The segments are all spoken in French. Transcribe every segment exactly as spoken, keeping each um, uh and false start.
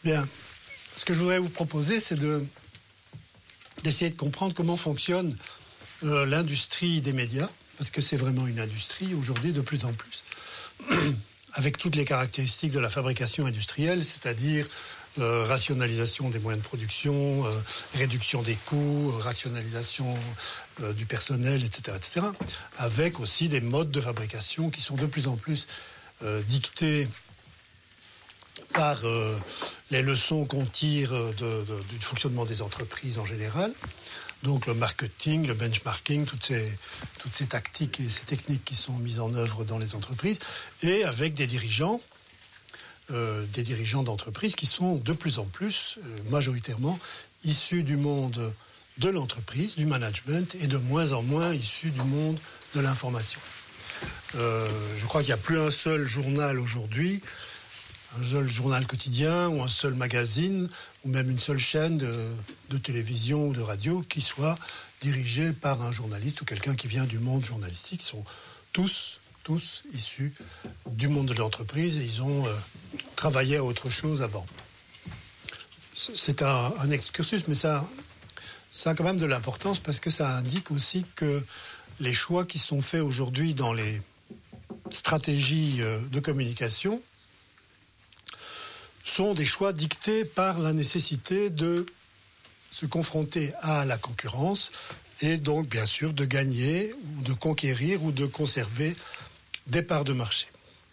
Bien. Ce que je voudrais vous proposer, c'est de, d'essayer de comprendre comment fonctionne euh, l'industrie des médias, parce que c'est vraiment une industrie aujourd'hui de plus en plus, avec toutes les caractéristiques de la fabrication industrielle, c'est-à-dire euh, rationalisation des moyens de production, euh, réduction des coûts, euh, rationalisation euh, du personnel, et cetera, et cetera, avec aussi des modes de fabrication qui sont de plus en plus euh, dictés par euh, les leçons qu'on tire de, de, du fonctionnement des entreprises en général. Donc le marketing, le benchmarking, toutes ces, toutes ces tactiques et ces techniques qui sont mises en œuvre dans les entreprises, et avec des dirigeants, euh, des dirigeants d'entreprises qui sont de plus en plus, euh, majoritairement, issus du monde de l'entreprise, du management, et de moins en moins issus du monde de l'information. Euh, je crois qu'il n'y a plus un seul journal aujourd'hui, un seul journal quotidien ou un seul magazine ou même une seule chaîne de, de télévision ou de radio qui soit dirigée par un journaliste ou quelqu'un qui vient du monde journalistique. Ils sont tous, tous issus du monde de l'entreprise et ils ont euh, travaillé à autre chose avant. C'est un, un excursus, mais ça, ça a quand même de l'importance parce que ça indique aussi que les choix qui sont faits aujourd'hui dans les stratégies de communication sont des choix dictés par la nécessité de se confronter à la concurrence et donc bien sûr de gagner ou de conquérir ou de conserver des parts de marché.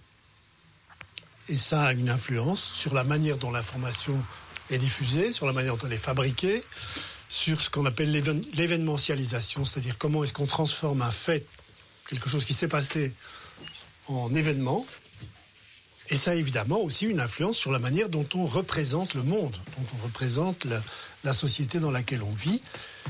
Et ça a une influence sur la manière dont l'information est diffusée, sur la manière dont elle est fabriquée, sur ce qu'on appelle l'éven- l'événementialisation, c'est-à-dire comment est-ce qu'on transforme un fait, quelque chose qui s'est passé, en événement. Et ça a évidemment aussi une influence sur la manière dont on représente le monde, dont on représente la, la société dans laquelle on vit.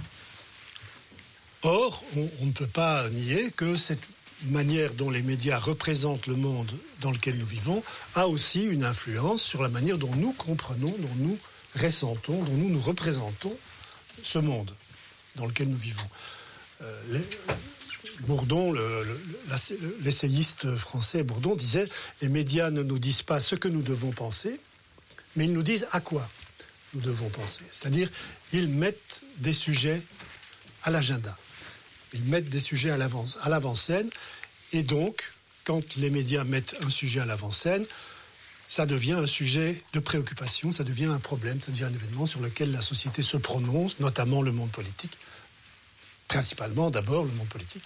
Or, on, on ne peut pas nier que cette manière dont les médias représentent le monde dans lequel nous vivons a aussi une influence sur la manière dont nous comprenons, dont nous ressentons, dont nous nous représentons ce monde dans lequel nous vivons. Euh, les, Bourdon, le, le, l'essayiste français Bourdon, disait « Les médias ne nous disent pas ce que nous devons penser, mais ils nous disent à quoi nous devons penser. » C'est-à-dire, ils mettent des sujets à l'agenda. Ils mettent des sujets à l'avant, à l'avant-scène. Et donc, quand les médias mettent un sujet à l'avant-scène, ça devient un sujet de préoccupation, ça devient un problème, ça devient un événement sur lequel la société se prononce, notamment le monde politique. Principalement, d'abord, le monde politique.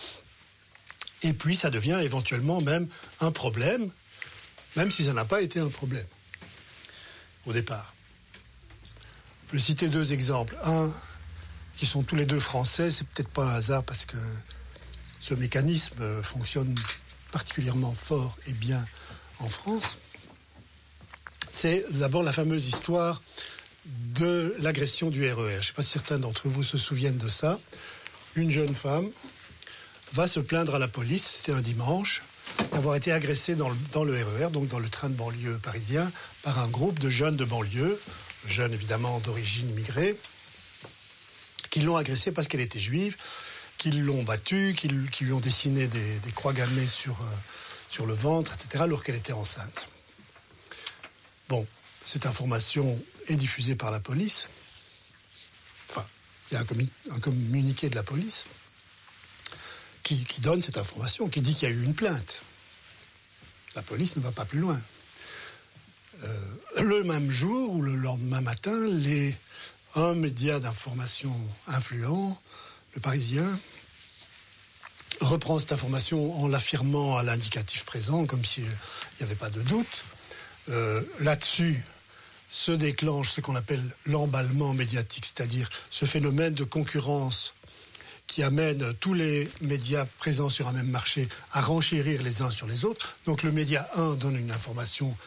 Et puis, ça devient éventuellement même un problème, même si ça n'a pas été un problème au départ. Je vais citer deux exemples. Un, qui sont tous les deux français, c'est peut-être pas un hasard parce que ce mécanisme fonctionne particulièrement fort et bien en France. C'est d'abord la fameuse histoire de l'agression du R E R. Je ne sais pas si certains d'entre vous se souviennent de ça. Une jeune femme va se plaindre à la police, c'était un dimanche, d'avoir été agressée dans le, dans le R E R, donc dans le train de banlieue parisien, par un groupe de jeunes de banlieue, jeunes évidemment d'origine immigrée, qui l'ont agressée parce qu'elle était juive, qui l'ont battue, qui, qui lui ont dessiné des, des croix gammées sur, euh, sur le ventre, et cetera, alors qu'elle était enceinte. Bon, cette information est diffusée par la police. Enfin, il y a un, commu- un communiqué de la police qui, qui donne cette information, qui dit qu'il y a eu une plainte. La police ne va pas plus loin. Euh, le même jour ou le lendemain matin, les, un média d'information influent, le Parisien, reprend cette information en l'affirmant à l'indicatif présent, comme s'il n'y avait pas de doute. Euh, là-dessus, se déclenche ce qu'on appelle l'emballement médiatique, c'est-à-dire ce phénomène de concurrence qui amène tous les médias présents sur un même marché à renchérir les uns sur les autres. Donc le média un donne une information